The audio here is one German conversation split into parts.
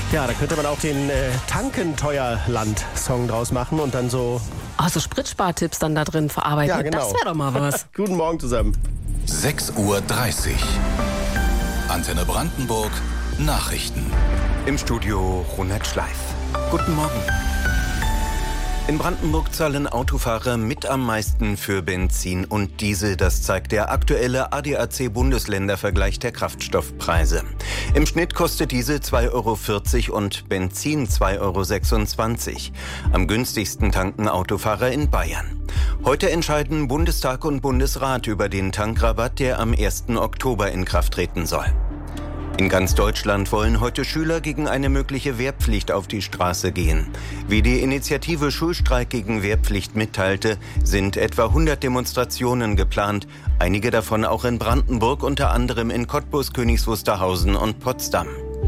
Ja, da könnte man auch den Tankenteuerland-Song draus machen und dann so... So Spritspartipps dann da drin verarbeiten. Ja, genau. Das wäre doch mal was. Guten Morgen zusammen. 6:30 Uhr. Antenne Brandenburg. Nachrichten. Im Studio Ronald Schleif. Guten Morgen. In Brandenburg zahlen Autofahrer mit am meisten für Benzin und Diesel. Das zeigt der aktuelle ADAC-Bundesländervergleich der Kraftstoffpreise. Im Schnitt kostet Diesel 2,40 € und Benzin 2,26 €. Am günstigsten tanken Autofahrer in Bayern. Heute entscheiden Bundestag und Bundesrat über den Tankrabatt, der am 1. Oktober in Kraft treten soll. In ganz Deutschland wollen heute Schüler gegen eine mögliche Wehrpflicht auf die Straße gehen. Wie die Initiative Schulstreik gegen Wehrpflicht mitteilte, sind etwa 100 Demonstrationen geplant, einige davon auch in Brandenburg, unter anderem in Cottbus, Königs Wusterhausen und Potsdam.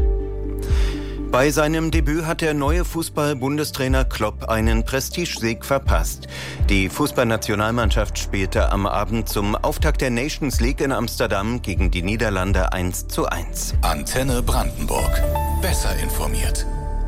Bei seinem Debüt hat der neue Fußball-Bundestrainer Klopp einen Prestigesieg verpasst. Die Fußballnationalmannschaft spielte am Abend zum Auftakt der Nations League in Amsterdam gegen die Niederlande 1:1. Antenne Brandenburg. Besser informiert.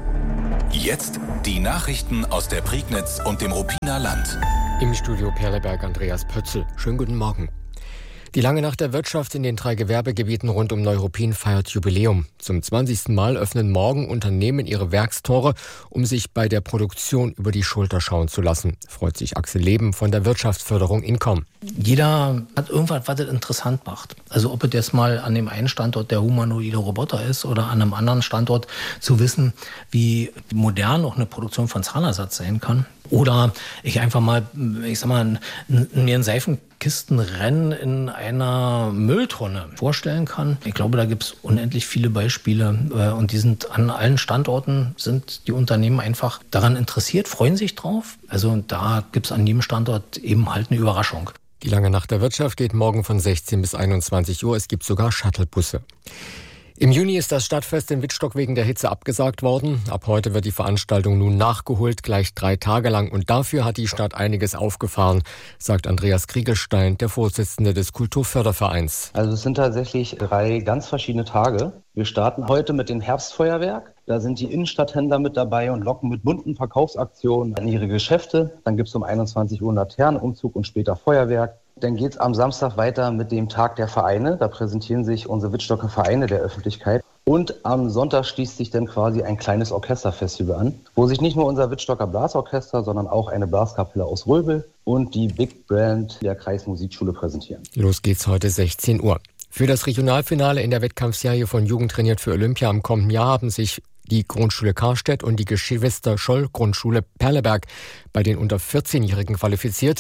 Jetzt die Nachrichten aus der Prignitz und dem Ruppiner Land. Im Studio Perleberg Andreas Pötzl. Schönen guten Morgen. Die lange Nacht der Wirtschaft in den 3 Gewerbegebieten rund um Neuruppin feiert Jubiläum. Zum 20. Mal öffnen morgen Unternehmen ihre Werkstore, um sich bei der Produktion über die Schulter schauen zu lassen. Freut sich Axel Leben von der Wirtschaftsförderung Incom. Jeder hat irgendwas, was es interessant macht. Also ob es jetzt mal an dem einen Standort der humanoide Roboter ist oder an einem anderen Standort zu wissen, wie modern auch eine Produktion von Zahnersatz sein kann. Oder ich einfach mal, mir ein Seifenkistenrennen in einer Mülltonne vorstellen kann. Ich glaube, da gibt es unendlich viele Beispiele und die sind an allen Standorten, sind die Unternehmen einfach daran interessiert, freuen sich drauf. Also da gibt es an jedem Standort eben halt eine Überraschung. Die lange Nacht der Wirtschaft geht morgen von 16 bis 21 Uhr. Es gibt sogar Shuttlebusse. Im Juni ist das Stadtfest in Wittstock wegen der Hitze abgesagt worden. Ab heute wird die Veranstaltung nun nachgeholt, gleich 3 Tage lang. Und dafür hat die Stadt einiges aufgefahren, sagt Andreas Kriegelstein, der Vorsitzende des Kulturfördervereins. Also es sind tatsächlich 3 ganz verschiedene Tage. Wir starten heute mit dem Herbstfeuerwerk. Da sind die Innenstadthändler mit dabei und locken mit bunten Verkaufsaktionen an ihre Geschäfte. Dann gibt es um 21 Uhr einen Laternenumzug und später Feuerwerk. Dann geht es am Samstag weiter mit dem Tag der Vereine. Da präsentieren sich unsere Wittstocker Vereine der Öffentlichkeit. Und am Sonntag schließt sich dann quasi ein kleines Orchesterfestival an, wo sich nicht nur unser Wittstocker Blasorchester, sondern auch eine Blaskapelle aus Röbel und die Big Band der Kreismusikschule präsentieren. Los geht's heute 16 Uhr. Für das Regionalfinale in der Wettkampfserie von Jugend trainiert für Olympia im kommenden Jahr haben sich die Grundschule Karstedt und die Geschwister Scholl Grundschule Perleberg bei den unter 14-Jährigen qualifiziert.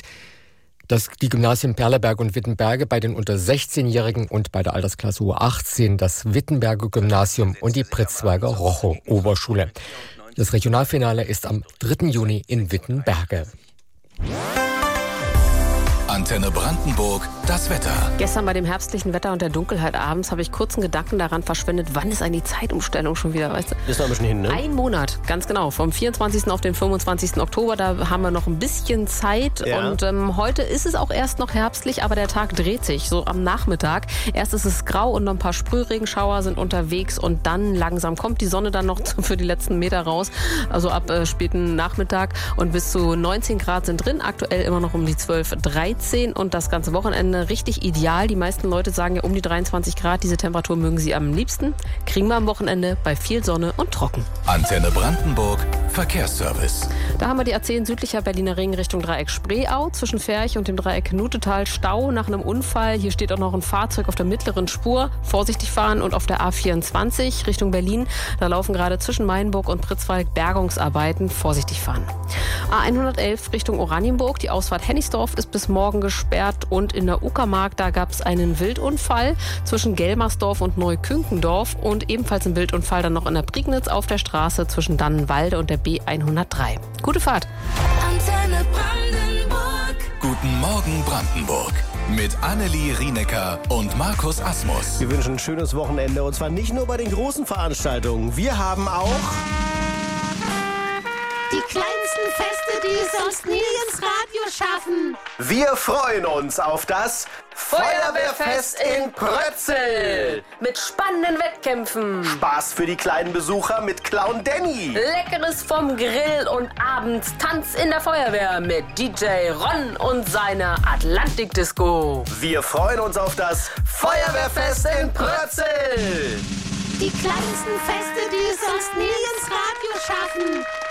Die Gymnasien Perleberg und Wittenberge bei den unter 16-Jährigen und bei der Altersklasse U18 das Wittenberger Gymnasium und die Pritzberger Rochow Oberschule. Das Regionalfinale ist am 3. Juni in Wittenberge. Antenne Brandenburg, das Wetter. Gestern bei dem herbstlichen Wetter und der Dunkelheit abends habe ich kurzen Gedanken daran verschwendet, wann ist eigentlich die Zeitumstellung schon wieder, weißt du? Ist noch ein bisschen hin, ne? Ein Monat, ganz genau. Vom 24. auf den 25. Oktober, da haben wir noch ein bisschen Zeit. Ja. Und heute ist es auch erst noch herbstlich, aber der Tag dreht sich, so am Nachmittag. Erst ist es grau und noch ein paar Sprühregenschauer sind unterwegs und dann langsam kommt die Sonne dann noch für die letzten Meter raus. Also ab späten Nachmittag und bis zu 19 Grad sind drin. Aktuell immer noch um die 12, 13 und das ganze Wochenende richtig ideal. Die meisten Leute sagen ja um die 23 Grad. Diese Temperatur mögen sie am liebsten. Kriegen wir am Wochenende bei viel Sonne und trocken. Antenne Brandenburg, Verkehrsservice. Da haben wir die A10 südlicher Berliner Ring Richtung Dreieck Spreeau. Zwischen Ferch und dem Dreieck Nutetal Stau nach einem Unfall. Hier steht auch noch ein Fahrzeug auf der mittleren Spur. Vorsichtig fahren. Und auf der A24 Richtung Berlin. Da laufen gerade zwischen Mainburg und Pritzwalk Bergungsarbeiten. Vorsichtig fahren. A111 Richtung Oranienburg. Die Ausfahrt Hennigsdorf ist bis morgen gesperrt. Und in der Uckermark, da gab es einen Wildunfall zwischen Gelmersdorf und Neukünkendorf. Und ebenfalls ein Wildunfall dann noch in der Prignitz auf der Straße zwischen Dannenwalde und der B103. Gute Fahrt. Antenne Brandenburg. Guten Morgen Brandenburg. Mit Annelie Rienecker und Markus Asmus. Wir wünschen ein schönes Wochenende und zwar nicht nur bei den großen Veranstaltungen. Wir haben auch die kleinsten Feste, die es sonst nie ins Radio schaffen. Wir freuen uns auf das Feuerwehrfest in Prötzel. Mit spannenden Wettkämpfen. Spaß für die kleinen Besucher mit Clown Danny. Leckeres vom Grill und abends Tanz in der Feuerwehr mit DJ Ron und seiner Atlantik-Disco. Wir freuen uns auf das Feuerwehrfest in Prötzel. Die kleinsten Feste, die es sonst nie ins Radio schaffen.